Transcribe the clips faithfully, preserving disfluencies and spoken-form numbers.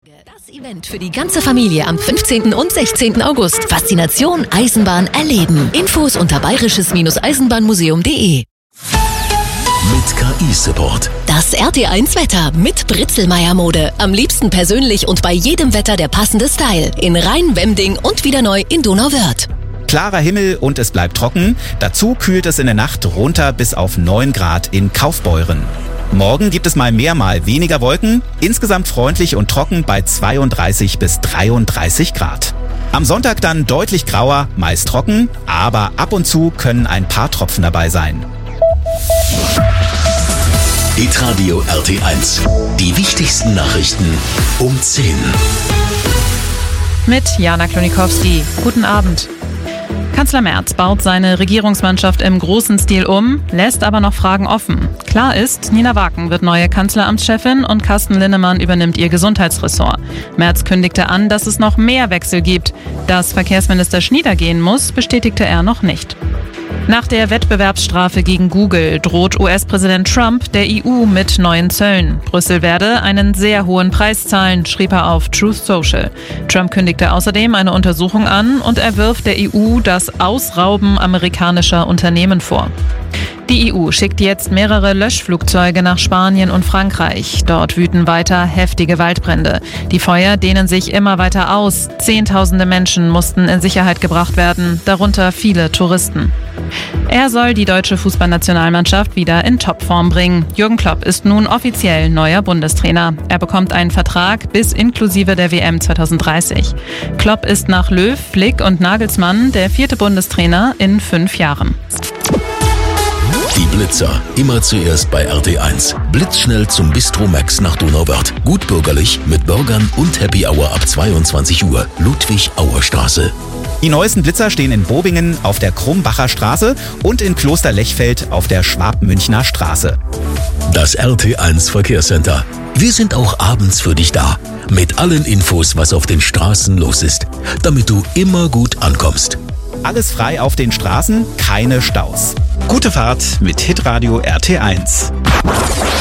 Das Event für die ganze Familie am fünfzehnten und sechzehnten August. Faszination Eisenbahn erleben. Infos unter bayerisches-eisenbahnmuseum punkt de. Mit K I-Support. Das R T eins Wetter mit Britzelmeier Mode. Am liebsten persönlich und bei jedem Wetter der passende Style. In Rhein, Wemding und wieder neu in Donauwörth. Klarer Himmel und es bleibt trocken. Dazu kühlt es in der Nacht runter bis auf neun Grad in Kaufbeuren. Morgen gibt es mal mehr, mal weniger Wolken. Insgesamt freundlich und trocken bei zweiunddreißig bis dreiunddreißig Grad. Am Sonntag dann deutlich grauer, meist trocken, aber ab und zu können ein paar Tropfen dabei sein. Hitradio R T eins. Die wichtigsten Nachrichten um zehn. Mit Jana Klonikowski. Guten Abend. Kanzler Merz baut seine Regierungsmannschaft im großen Stil um, lässt aber noch Fragen offen. Klar ist, Nina Waken wird neue Kanzleramtschefin und Carsten Linnemann übernimmt ihr Gesundheitsressort. Merz kündigte an, dass es noch mehr Wechsel gibt. Dass Verkehrsminister Schnieder gehen muss, bestätigte er noch nicht. Nach der Wettbewerbsstrafe gegen Google droht U S-Präsident Trump der E U mit neuen Zöllen. Brüssel werde einen sehr hohen Preis zahlen, schrieb er auf Truth Social. Trump kündigte außerdem eine Untersuchung an und er wirft der E U das Ausrauben amerikanischer Unternehmen vor. Die E U schickt jetzt mehrere Löschflugzeuge nach Spanien und Frankreich. Dort wüten weiter heftige Waldbrände. Die Feuer dehnen sich immer weiter aus. Zehntausende Menschen mussten in Sicherheit gebracht werden, darunter viele Touristen. Er soll die deutsche Fußballnationalmannschaft wieder in Topform bringen. Jürgen Klopp ist nun offiziell neuer Bundestrainer. Er bekommt einen Vertrag bis inklusive der W M zweitausenddreißig. Klopp ist nach Löw, Flick und Nagelsmann der vierte Bundestrainer in fünf Jahren. Die Blitzer. Immer zuerst bei R T eins. Blitzschnell zum Bistro Max nach Donauwörth. Gut bürgerlich mit Burgern und Happy Hour ab zweiundzwanzig Uhr. Ludwig-Auer-Straße. Die neuesten Blitzer stehen in Bobingen auf der Krumbacher Straße und in Kloster-Lechfeld auf der Schwabmünchner Straße. Das R T eins Verkehrscenter. Wir sind auch abends für dich da. Mit allen Infos, was auf den Straßen los ist. Damit du immer gut ankommst. Alles frei auf den Straßen, keine Staus. Gute Fahrt mit Hitradio R T eins.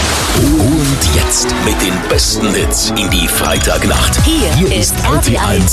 Und jetzt mit den besten Hits in die Freitagnacht. Hier, Hier ist R T eins.